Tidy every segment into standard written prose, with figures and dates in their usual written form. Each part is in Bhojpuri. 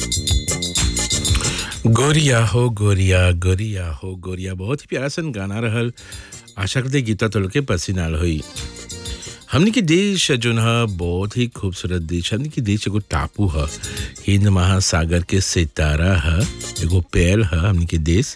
गोरिया हो गोरिया गोरिया हो गोरिया बहुत ही प्यारा सन गाना रहल। आशा करते गीता तो के पसीनाल हुई। हमने के देश जो है बहुत ही खूबसूरत देश। हमने के देश एगो टापू है, हिंद महासागर के सितारा है, एगो पेल है हमने के देश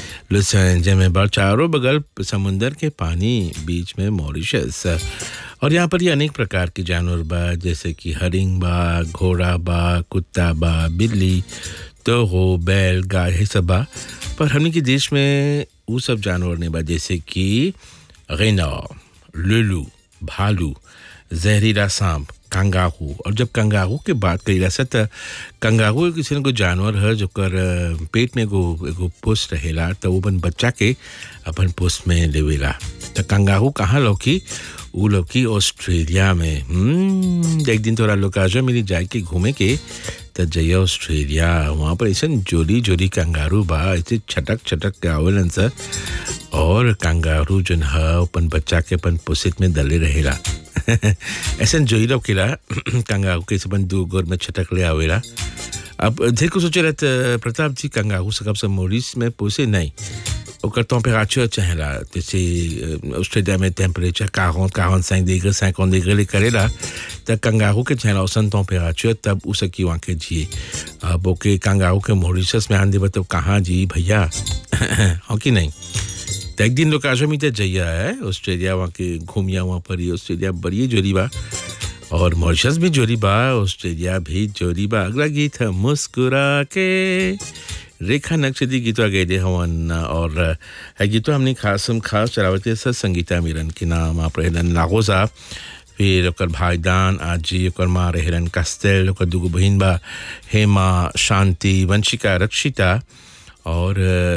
में बड़ चारों बगल समुंदर के पानी, बीच में मॉरिशस। और यहाँ पर ये अनेक प्रकार के जानवर बा, जैसे कि हरिंग बा, घोड़ा बा, कुत्ता बा, बिल्ली, तो हो बैल, गाय है सब बा। पर हमने के देश में वो सब जानवर नहीं बा, जैसे कि गैना, लुलू, भालू, जहरीला सांप, कंगारू। और जब कंगारू के बात करी जाए तो कंगारू किसी न कोई जानवर है जो कर पेट में एगो पुष रहेला, तो वो अपन बच्चा के अपन पुष में लेवेला। तो कंगारू कहाँ लौकी? वो लौकी ऑस्ट्रेलिया में। एक दिन तोरा लोग आजो मिली जाए के घूमे के, तो जइया ऑस्ट्रेलिया, वहाँ पर ऐसा जोरी जोरी कंगारू बा, ऐसे छटक छटक के आवेलन सर। और कंगारू जो है अपन बच्चा के अपन पुसित में दले रहेला। ऐसा जोई लोग किला कंगारू के अपन दू गोर में छटक ले आवेला। अब ढेर को सोचे रहते प्रताप जी, कंगारू से कब से मोरिस में पोसे नहीं, ओकर टेम्परेचर चाहेला। जैसे ऑस्ट्रेलिया में टेम्परेचर 40-45 डिग्री 50 डिग्री करेला, तब कंगारू के चाहेला औसत टेम्परेचर, तब उसे की वहाँ के जिए। अब ओके कंगारू के मॉरिशस में आने तो कहाँ जी भैया? हो कि नहीं? तो एक दिन लोग आजो में जइया है ऑस्ट्रेलिया, वहाँ के घूमिया, वहाँ पर ही ऑस्ट्रेलिया बड़ी जोरी बा और मॉरिशस भी जोरी बा, ऑस्ट्रेलिया भी जोरी बा। अगला गीत है मुस्कुरा के, रेखा नक्शदी गीतवा गए हवन। और है गीतवा हमने खास चलावते सर संगीता मिरन के नाम आप रहलन लागोजा, फिर ओकर भाईदान आजी, ओकर माँ रहलन कस्तेल, ओकर दुगो बहिन बा हेमा, शांति, वंशिका, रक्षिता, और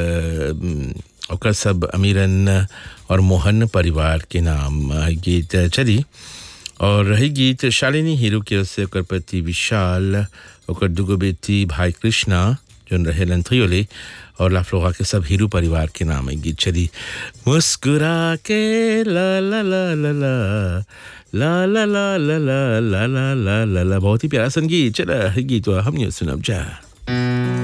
ओकर सब अमीरन और मोहन परिवार के नाम गीत चली। और रही गीत शालिनी हीरो के से ओकर पति विशाल, ओकर दुगो बेटी भाई कृष्णा जो रहेलन थ्रियोले, और लाफ्लोगा के सब हीरो परिवार के नाम है गीत चली। मुस्कुरा के ला ला ला ला ला ला ला ला ला ला ला ला ला ला, बहुत ही प्यारा संगीत चला गीत हमने सुनब जा।